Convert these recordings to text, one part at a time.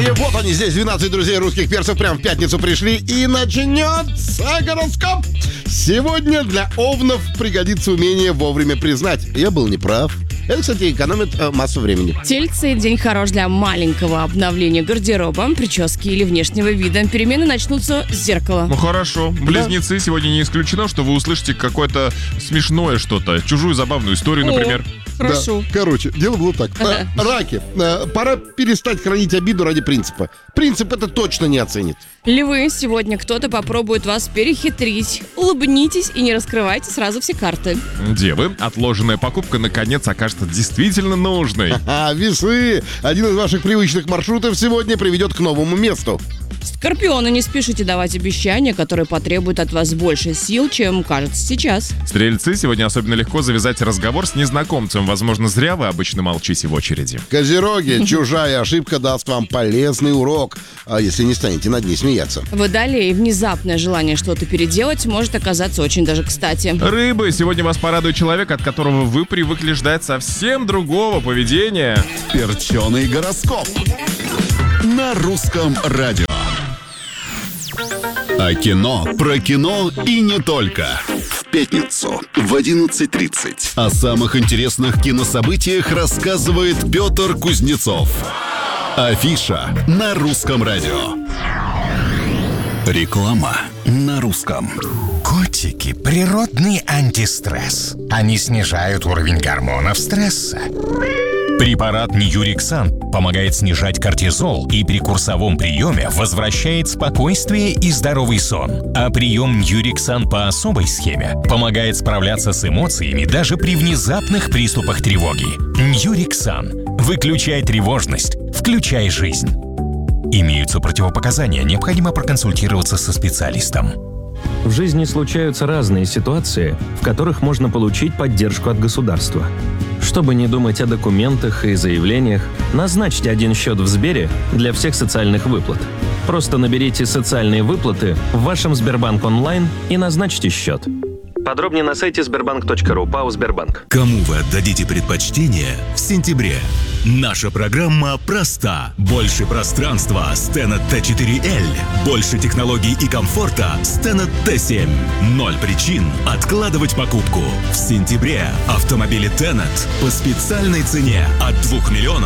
И вот они здесь, 12 друзей русских перцев, прям в пятницу пришли. И начнется гороскоп. Сегодня для овнов пригодится умение вовремя признать: я был неправ. Это, кстати, экономит массу времени. Тельцы, день хорош для маленького обновления гардероба, прически или внешнего вида. Перемены начнутся с зеркала. Ну хорошо. Близнецы, сегодня не исключено, что вы услышите какое-то смешное что-то, чужую забавную историю, например. Хорошо. Да. Короче, дело было так. Раки, пора перестать хранить обиду ради принципа. Принцип это точно не оценит. Львы, сегодня кто-то попробует вас перехитрить. Улыбнитесь и не раскрывайте сразу все карты. Девы, отложенная покупка наконец окажется действительно нужной. Весы, один из ваших привычных маршрутов сегодня приведет к новому месту. Скорпионы, не спешите давать обещания, которые потребуют от вас больше сил, чем кажется сейчас. Стрельцы, сегодня особенно легко завязать разговор с незнакомцем. Возможно, зря вы обычно молчите в очереди. Козероги, чужая ошибка даст вам полезный урок, если не станете над ней смеяться. Водолеи, внезапное желание что-то переделать может оказаться очень даже кстати. Рыбы, сегодня вас порадует человек, от которого вы привыкли ждать совсем другого поведения. Перченый гороскоп на русском радио. О кино, про кино и не только. В пятницу в 11:30 о самых интересных кинособытиях рассказывает Петр Кузнецов. Афиша на русском радио. Реклама на русском. Котики – природный антистресс. Они снижают уровень гормонов стресса. Препарат Ньюриксан помогает снижать кортизол и при курсовом приеме возвращает спокойствие и здоровый сон. А прием Ньюриксан по особой схеме помогает справляться с эмоциями даже при внезапных приступах тревоги. Ньюриксан. Выключай тревожность, включай жизнь. Имеются противопоказания, необходимо проконсультироваться со специалистом. В жизни случаются разные ситуации, в которых можно получить поддержку от государства. Чтобы не думать о документах и заявлениях, назначьте один счет в Сбере для всех социальных выплат. Просто наберите «Социальные выплаты» в вашем Сбербанк онлайн и назначьте счет. Подробнее на сайте sberbank.ru, ПАО «Сбербанк». Кому вы отдадите предпочтение в сентябре? Наша программа проста. Больше пространства с Tenet T4L. Больше технологий и комфорта с Tenet T7. 0 причин откладывать покупку. В сентябре автомобили Tenet по специальной цене от 2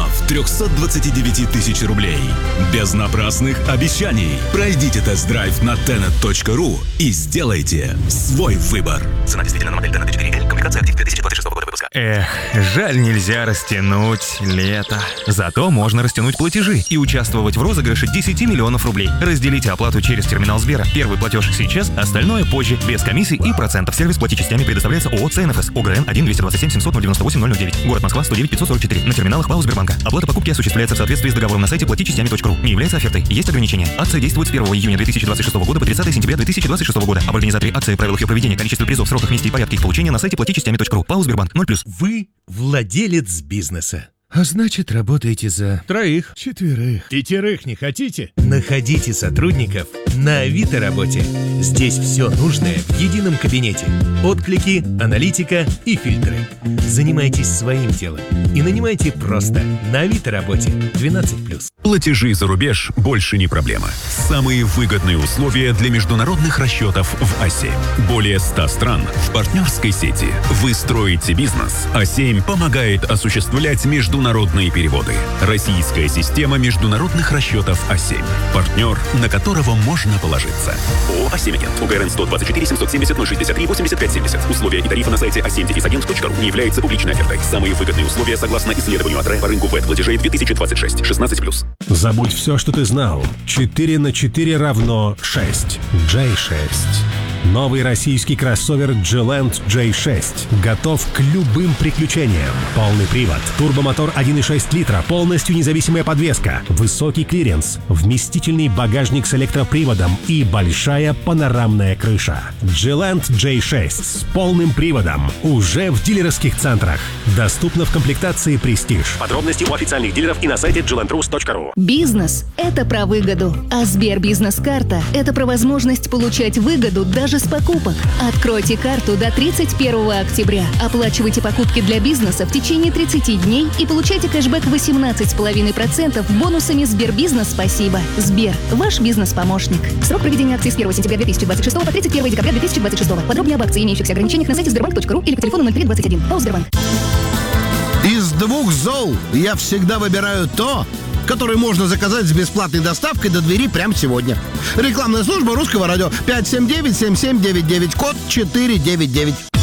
329 000 рублей. Без напрасных обещаний. Пройдите тест-драйв на tenet.ru и сделайте свой выбор. Цена действительно на модель Tenet T4L. Комплектация актив 2026 года выпуска. Жаль, нельзя растянуть лето. Зато можно растянуть платежи и участвовать в розыгрыше 10 миллионов рублей. Разделите оплату через терминал Сбера. Первый платеж сейчас, остальное позже, без комиссий и процентов. Сервис плати частями предоставляется ООО «ЦНФС». ОГРН 1-227-700-098-009. Город Москва, 109-544. На терминалах ПАО «Сбербанка». Оплата покупки осуществляется в соответствии с договором на сайте платичастями.ру. Не является офертой. Есть ограничения. Акция действует с 1 июня 2026 года по 30 сентября 2026 года. Об организаторе акции, правилах ее проведения, количестве призов, сроках, месте и порядке их получения на сайте платичастями.ру. ПАО «Сбербанк». 0+. Вы владелец бизнеса. А значит, работаете за 3, 4, 5 не хотите? Находите сотрудников на Авито работе. Здесь все нужное в едином кабинете. Отклики, аналитика и фильтры. Занимайтесь своим делом и нанимайте просто на Авито работе. 12+. Платежи за рубеж больше не проблема. Самые выгодные условия для международных расчетов в А7. Более 100 стран в партнерской сети. Вы строите бизнес. А7 помогает осуществлять международные переводы. Российская система международных расчетов А7. Партнер, на которого можно положиться. ООО «А7 Агент». УГРН 124 770 063 85 70. Условия и тарифы на сайте a7-agent.ru не являются публичной офертой. Самые выгодные условия согласно исследованию АТРЭ по рынку ВЭД-платежей 2026. 16+. Забудь все, что ты знал. 4 на 4 равно 6. J6. Новый российский кроссовер G-Land J6 готов к любым приключениям. Полный привод, турбомотор 1,6 литра, полностью независимая подвеска, высокий клиренс, вместительный багажник с электроприводом и большая панорамная крыша. G-Land J6 с полным приводом уже в дилерских центрах. Доступно в комплектации Prestige. Подробности у официальных дилеров и на сайте glandrus.ru. Бизнес – это про выгоду, а Сбербизнес-карта – это про возможность получать выгоду даже ужас покупок. Откройте карту до 31 октября. Оплачивайте покупки для бизнеса в течение 30 дней и получайте кэшбэк 18,5% бонусами Сбербизнес «Спасибо». Сбер – ваш бизнес-помощник. Срок проведения акции с 1 сентября 2026 по 31 декабря 2026. Подробнее об акции и имеющихся ограничениях на сайте sberbank.ru или по телефону 0321. ПАО «Сбербанк». Из двух зол я всегда выбираю то, которое можно заказать с бесплатной доставкой до двери прямо сегодня. Рекламная служба Русского радио 579-7799, код 499.